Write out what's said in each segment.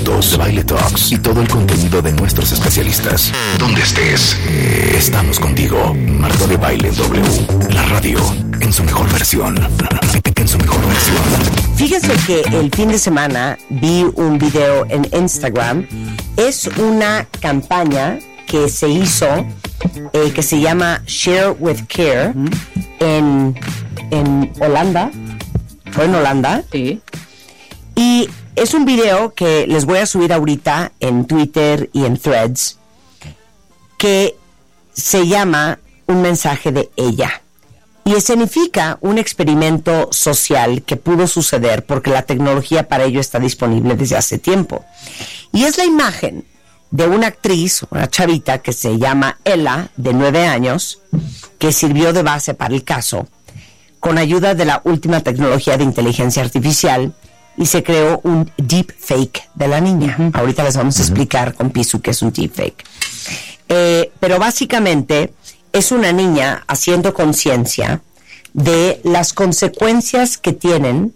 eventos, Baile Talks y todo el contenido de nuestros especialistas. Donde estés, estamos contigo. Marta de Baile W, la radio en su mejor versión. Fíjese que el fin de semana vi un video en Instagram. Es una campaña que se hizo que se llama Share with Care en Holanda. ¿Fue en Holanda? Sí. Y es un video que les voy a subir ahorita en Twitter y en Threads, que se llama Un mensaje de ella. Y escenifica un experimento social que pudo suceder porque la tecnología para ello está disponible desde hace tiempo. Y es la imagen de una actriz, una chavita que se llama Ella, de 9 años, que sirvió de base para el caso, con ayuda de la última tecnología de inteligencia artificial, y se creó un deepfake de la niña. Ahorita les vamos a explicar con Pisu qué es un deepfake. Pero básicamente es una niña haciendo conciencia de las consecuencias que tienen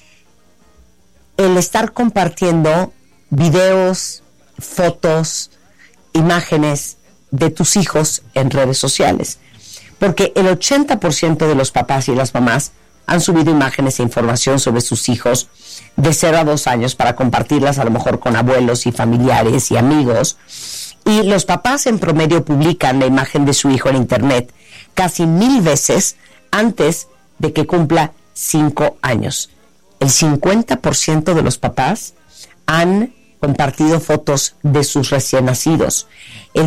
el estar compartiendo videos, fotos, imágenes de tus hijos en redes sociales. Porque el 80% de los papás y las mamás han subido imágenes e información sobre sus hijos de 0 a 2 años para compartirlas a lo mejor con abuelos y familiares y amigos. Y los papás en promedio publican la imagen de su hijo en internet casi 1000 veces antes de que cumpla 5 años. El 50% de los papás han compartido fotos de sus recién nacidos. El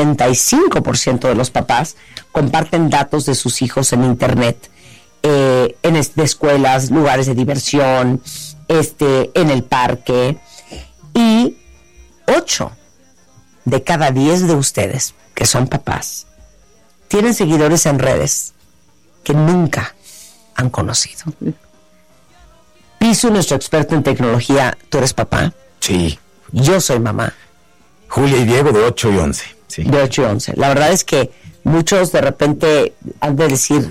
75% de los papás comparten datos de sus hijos en internet, de escuelas, lugares de diversión, en el parque. Y 8 de cada 10 de ustedes, que son papás, tienen seguidores en redes que nunca han conocido. Pisu, nuestro experto en tecnología, ¿tú eres papá? Sí. Yo soy mamá. Julia y Diego de 8 y 11. Sí. De 8 y 11. La verdad es que muchos de repente han de decir,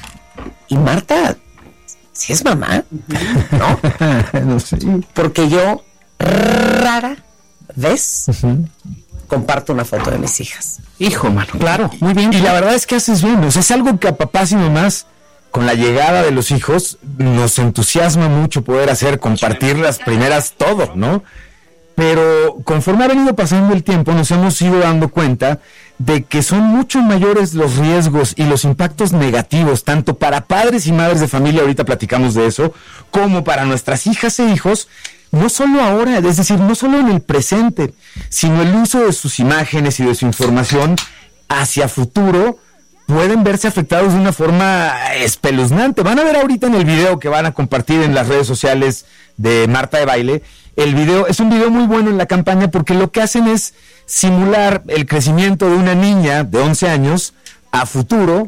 ¿y Marta sí es mamá? ¿No? No sé. Porque yo rara vez comparto una foto de mis hijas. Hijo, mano, claro, muy bien. Y la verdad es que haces bien. O sea, es algo que a papás y mamás, con la llegada de los hijos, nos entusiasma mucho poder hacer, compartir las primeras todo, ¿no? Pero conforme ha venido pasando el tiempo, nos hemos ido dando cuenta de que son mucho mayores los riesgos y los impactos negativos, tanto para padres y madres de familia, ahorita platicamos de eso, como para nuestras hijas e hijos, no solo ahora, es decir, no solo en el presente, sino el uso de sus imágenes y de su información hacia futuro pueden verse afectados de una forma espeluznante. Van a ver ahorita en el video que van a compartir en las redes sociales de Marta de Baile. El video es un video muy bueno en la campaña porque lo que hacen es simular el crecimiento de una niña de 11 años a futuro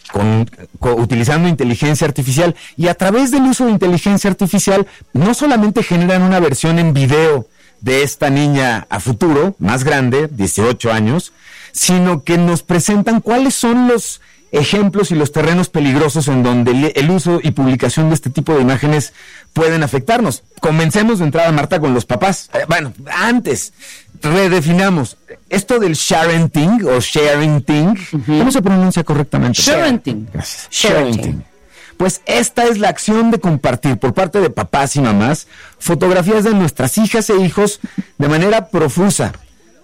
utilizando inteligencia artificial, y a través del uso de inteligencia artificial no solamente generan una versión en video de esta niña a futuro, más grande, 18 años, sino que nos presentan cuáles son los ejemplos y los terrenos peligrosos en donde el uso y publicación de este tipo de imágenes pueden afectarnos. Comencemos de entrada, Marta, con los papás. Antes, redefinamos esto del sharenting o sharenting. ¿Cómo se pronuncia correctamente? Sharenting. Gracias. Sharenting. Pues esta es la acción de compartir por parte de papás y mamás fotografías de nuestras hijas e hijos de manera profusa.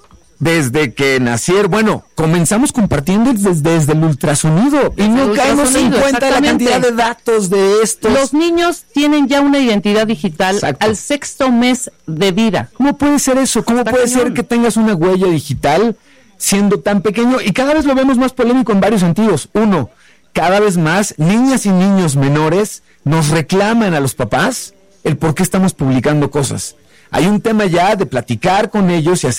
Desde que nacieron, comenzamos compartiendo desde el ultrasonido y no caemos en cuenta de la cantidad de datos de estos. Los niños tienen ya una identidad digital. Exacto. Al 6º mes de vida. ¿Cómo puede ser eso? ¿Cómo puede ser que tengas una huella digital siendo tan pequeño? Y cada vez lo vemos más polémico en varios sentidos. Uno, cada vez más niñas y niños menores nos reclaman a los papás el por qué estamos publicando cosas. Hay un tema ya de platicar con ellos y hacer